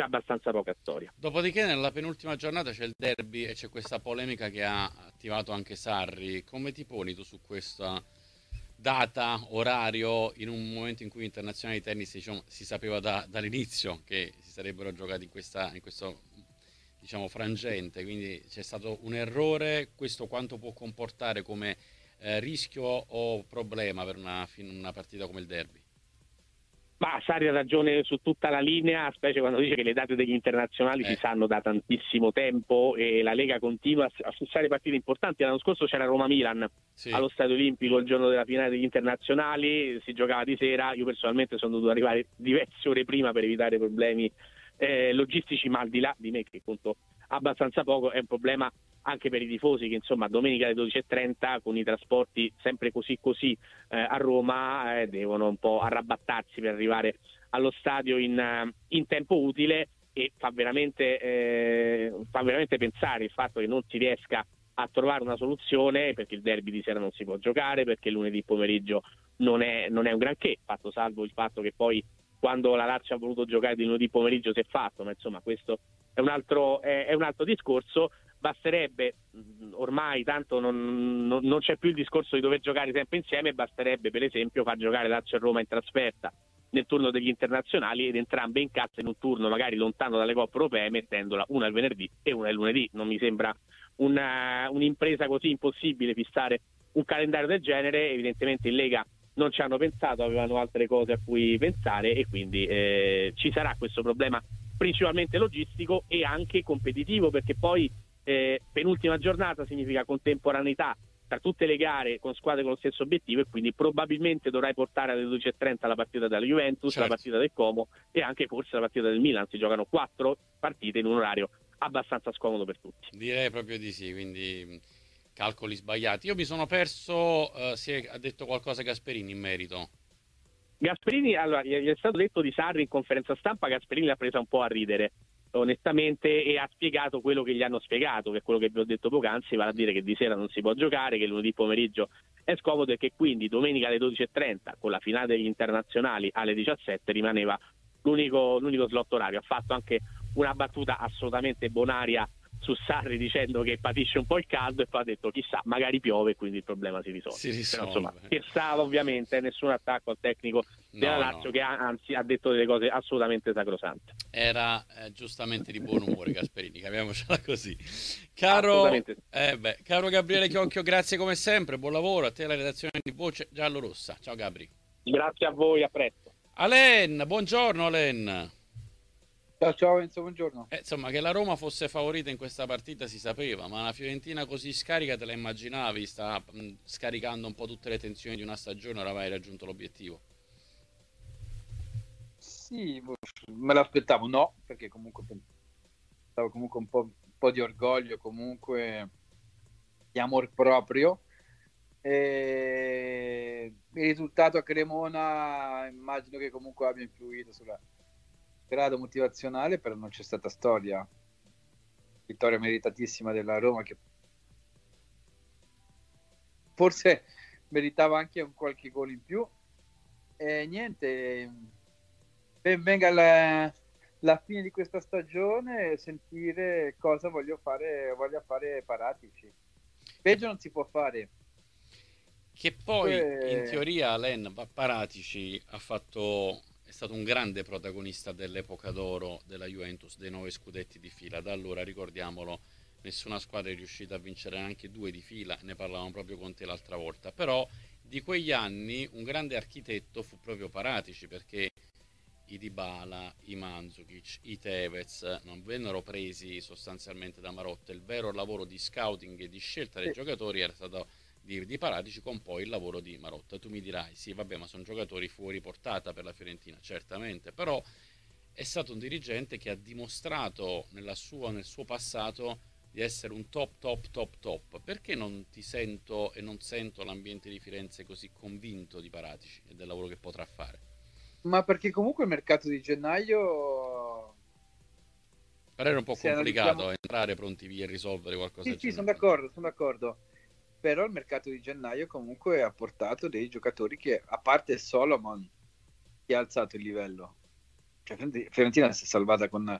c'è abbastanza poca storia. Dopodiché nella penultima giornata c'è il derby e c'è questa polemica che ha attivato anche Sarri. Come ti poni tu su questa data, orario, in un momento in cui internazionali di tennis, diciamo, si sapeva dall'inizio che si sarebbero giocati in questo, diciamo, frangente, quindi c'è stato un errore. Questo quanto può comportare come rischio o problema per una partita come il derby? Ma Sarri ha ragione su tutta la linea, specie quando dice che le date degli internazionali si Eh, sanno da tantissimo tempo e la Lega continua a fissare partite importanti. L'anno scorso c'era Roma-Milan sì, allo Stadio Olimpico il giorno della finale degli internazionali, si giocava di sera, io personalmente sono dovuto arrivare diverse ore prima per evitare problemi logistici, ma al di là di me che conto abbastanza poco, è un problema anche per i tifosi che insomma domenica alle 12:30 con i trasporti sempre così a Roma devono un po' arrabattarsi per arrivare allo stadio in tempo utile e fa veramente pensare il fatto che non si riesca a trovare una soluzione perché il derby di sera non si può giocare, perché lunedì pomeriggio non è un granché, fatto salvo il fatto che poi quando la Lazio ha voluto giocare di lunedì pomeriggio si è fatto, ma insomma questo è un altro discorso. Basterebbe, ormai tanto non c'è più il discorso di dover giocare sempre insieme, basterebbe per esempio far giocare Lazio e Roma in trasferta nel turno degli internazionali ed entrambe in casa in un turno magari lontano dalle coppe europee, mettendola una il venerdì e una il lunedì. Non mi sembra un'impresa così impossibile fissare un calendario del genere. Evidentemente in Lega non ci hanno pensato, avevano altre cose a cui pensare e quindi ci sarà questo problema principalmente logistico e anche competitivo, perché poi penultima giornata significa contemporaneità tra tutte le gare con squadre con lo stesso obiettivo e quindi probabilmente dovrai portare alle 12:30 la partita della Juventus, la certo. partita del Como e anche forse la partita del Milan. Si giocano 4 partite in un orario abbastanza scomodo per tutti. Direi proprio di sì, quindi calcoli sbagliati. Io mi sono perso, ha detto qualcosa Gasperini in merito. Gasperini, allora, gli è stato detto di Sarri in conferenza stampa, Gasperini l'ha presa un po' a ridere, onestamente, e ha spiegato quello che gli hanno spiegato, che è quello che vi ho detto poc'anzi, vale a dire che di sera non si può giocare, che lunedì pomeriggio è scomodo e che quindi domenica alle 12:30 con la finale degli internazionali alle 17 rimaneva l'unico slot orario. Ha fatto anche una battuta assolutamente bonaria su Sarri dicendo che patisce un po' il caldo e poi ha detto chissà, magari piove e quindi il problema si risolve. Si Però insomma, risolve. scherzava ovviamente, nessun attacco al tecnico della No, no, Lazio no. che anzi ha detto delle cose assolutamente sacrosante. Era giustamente di buon umore Gasperini, capiamocela così. Caro, Assolutamente. caro Gabriele Chiocchio, grazie come sempre, buon lavoro a te la redazione di Voce Giallorossa. Ciao Gabri. Grazie a voi, a presto. Alen, buongiorno Alen. Ciao, ciao Enzo, buongiorno. Insomma, che la Roma fosse favorita in questa partita si sapeva, ma la Fiorentina così scarica te la immaginavi? Sta scaricando un po' tutte le tensioni di una stagione, oramai hai raggiunto l'obiettivo. Sì, me l'aspettavo, no, perché comunque pensavo comunque un po' di orgoglio, comunque di amor proprio. E il risultato a Cremona immagino che comunque abbia influito sulla grado motivazionale, però non c'è stata storia. Vittoria meritatissima della Roma che forse meritava anche un qualche gol in più. E niente, ben venga la fine di questa stagione e sentire cosa voglia fare Paratici. Peggio non si può fare. Che poi, in teoria, Len Paratici è stato un grande protagonista dell'epoca d'oro della Juventus, dei 9 scudetti di fila. Da allora, ricordiamolo, nessuna squadra è riuscita a vincere neanche 2 di fila, ne parlavamo proprio con te l'altra volta. Però di quegli anni un grande architetto fu proprio Paratici, perché i Dybala, i Mandzukic, i Tevez non vennero presi sostanzialmente da Marotta. Il vero lavoro di scouting e di scelta dei giocatori era stato di Paratici, con poi il lavoro di Marotta. Tu mi dirai, sì, vabbè, ma sono giocatori fuori portata per la Fiorentina, certamente, però è stato un dirigente che ha dimostrato nel suo passato di essere un top, top, top, top. Perché non ti sento e non sento l'ambiente di Firenze così convinto di Paratici e del lavoro che potrà fare? Ma perché comunque il mercato di gennaio, Però era un po' se analizziamo... complicato entrare pronti via e risolvere qualcosa a Sì, sì, gennaio. sono d'accordo. Però il mercato di gennaio comunque ha portato dei giocatori che, a parte Solomon, che ha alzato il livello. Cioè, Fiorentina si è salvata con